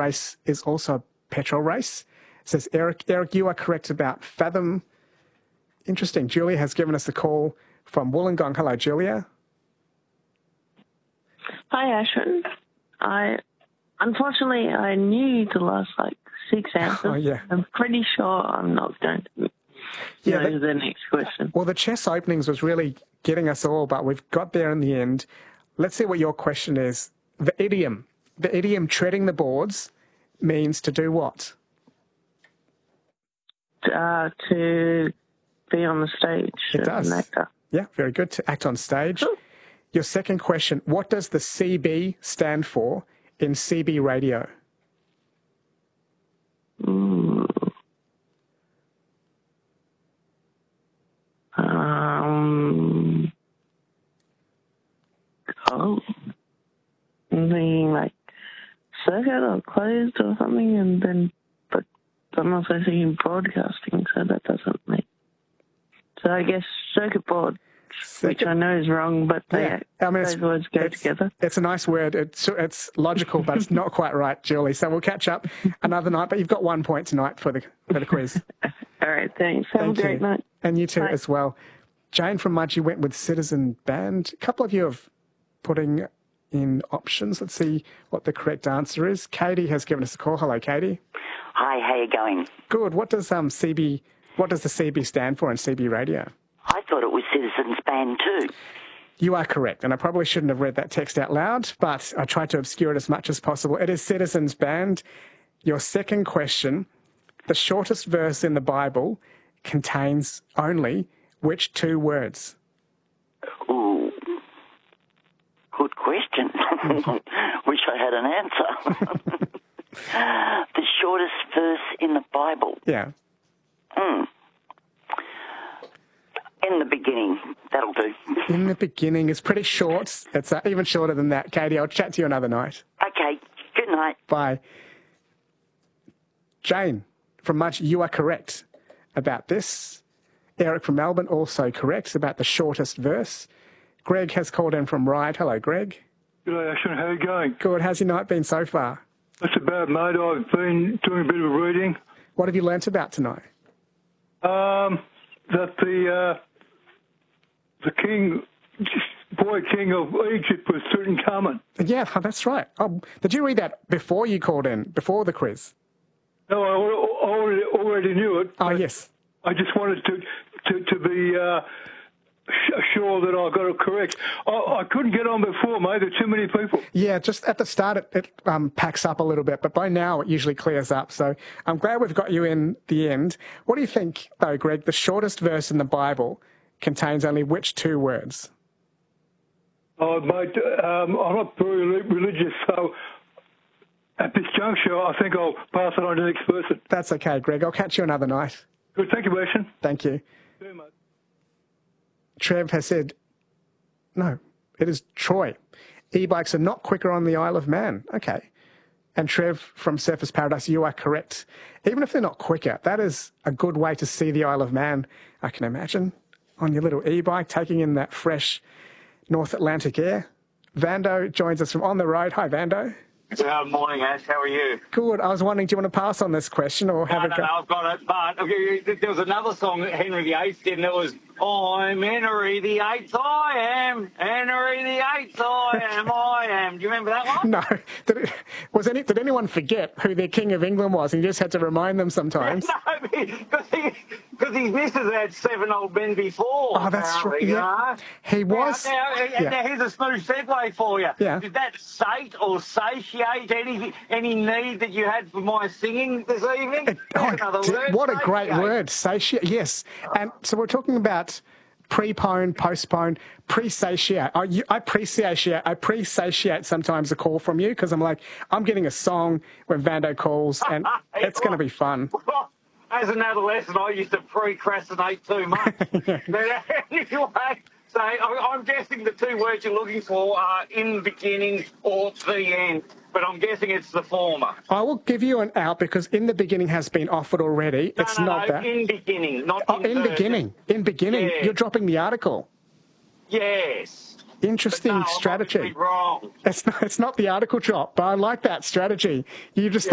race is also a petrol race. It says, Eric, you are correct about Fathom. Interesting. Julia has given us a call from Wollongong. Hello, Julia. Hi, Ashwin. Unfortunately, I knew the last, 6 answers. Oh, yeah. I'm pretty sure I'm not going to know the next question. Well, the chess openings was really getting us all, but we've got there in the end. Let's see what your question is. The idiom treading the boards means to do what? To be on the stage. It does. As an actor. Yeah, very good. To act on stage. Cool. Your second question, what does the CB stand for in CB radio? Being circuit or closed or something, but I'm also thinking broadcasting, so that doesn't make. So I guess circuit board, which I know is wrong, but those words go together. It's a nice word. It's logical, but it's not quite right, Julie. So we'll catch up another night. But you've got 1 point tonight for the quiz. All right, thanks. Have a great night. And you too as well. Jane from Mudgee went with Citizen Band. A couple of you have putting in options. Let's see what the correct answer is. Katie has given us a call. Hello, Katie. Hi, how you going? Good. What does the CB stand for in CB radio? I thought it was Citizens Band too. You are correct, and I probably shouldn't have read that text out loud, but I tried to obscure it as much as possible. It is Citizens Band. Your second question, the shortest verse in the Bible contains only which 2 words? Ooh, good question. Wish I had an answer. The shortest verse in the Bible? Yeah. In the beginning. That'll do. In the beginning. It's pretty short. It's even shorter than that. Katie, I'll chat to you another night. Okay. Good night. Bye. Jane from Mudgee, you are correct about this. Eric from Melbourne, also correct about the shortest verse. Greg has called in from Ryde. Hello, Greg. G'day, Ashwin. How are you going? Good. How's your night been so far? That's about, mate. I've been doing a bit of reading. What have you learnt about tonight? That the king, boy king of Egypt was Tutankhamun. Yeah, that's right. Oh, did you read that before you called in, before the quiz? No, I already knew it. Oh, yes. I just wanted to be sure that I got it correct. I couldn't get on before, mate. There are too many people. Yeah, just at the start it packs up a little bit, but by now it usually clears up. So I'm glad we've got you in the end. What do you think, though, Greg? The shortest verse in the Bible contains only which 2 words? Oh, mate, I'm not very religious, so at this juncture, I think I'll pass it on to the next person. That's okay, Greg. I'll catch you another night. Good. Thank you, Ashwin. Thank you. Yeah, mate. Trev has said, no, it is Troy. E-bikes are not quicker on the Isle of Man. Okay. And Trev from Surfers Paradise, you are correct. Even if they're not quicker, that is a good way to see the Isle of Man, I can imagine, on your little e-bike, taking in that fresh North Atlantic air. Vando joins us from On the Road. Hi, Vando. Good morning, Ash. How are you? Good. I was wondering, do you want to pass on this question or have it go? No, I've got it. But there was another song that Henry VIII did, and it was, I'm Henry VIII, I am. Henry VIII, I am. Do you remember that one? No. Did anyone forget who their King of England was and you just had to remind them sometimes? No, because his missus had 7 old men before. Oh, that's right. Yeah. He was. Now, here's a smooth segue for you. Yeah. Did that sate or satiate any need that you had for my singing this evening? What a great word, satiate. Yes. And so we're talking about prepone, postpone, pre-satiate. I pre-satiate sometimes a call from you because I'm like, I'm getting a song when Vando calls and it's going to be fun. As an adolescent, I used to procrastinate too much. But anyway, so I'm guessing the 2 words you're looking for are in the beginning or the end. But I'm guessing it's the former. I will give you an out because in the beginning has been offered already. It's not that. In beginning, not in beginning. In beginning. Yeah. You're dropping the article. Yes. Interesting strategy. Wrong. It's not the article drop, but I like that strategy. You just